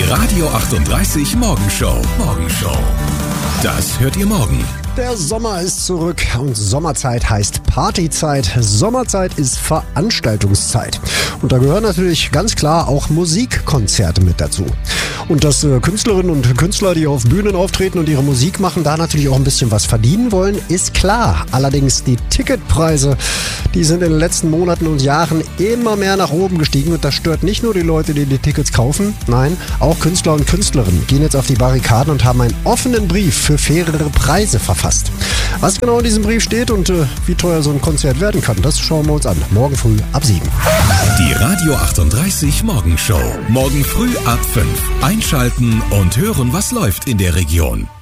Radio 38 Morgenshow. Das hört ihr morgen. Der Sommer ist zurück und Sommerzeit heißt Partyzeit. Sommerzeit ist Veranstaltungszeit. Und da gehören natürlich ganz klar auch Musikkonzerte mit dazu. Und dass Künstlerinnen und Künstler, die auf Bühnen auftreten und ihre Musik machen, da natürlich auch ein bisschen was verdienen wollen, ist klar. Allerdings die Ticketpreise, die sind in den letzten Monaten und Jahren immer mehr nach oben gestiegen. Und das stört nicht nur die Leute, die die Tickets kaufen. Nein, auch Künstler und Künstlerinnen gehen jetzt auf die Barrikaden und haben einen offenen Brief für fairere Preise verfasst. Was genau in diesem Brief steht und wie teuer so ein Konzert werden kann, das schauen wir uns an. Morgen früh ab 7. Die Radio 38 Morgenshow. Morgen früh ab 5. Einschalten und hören, was läuft in der Region.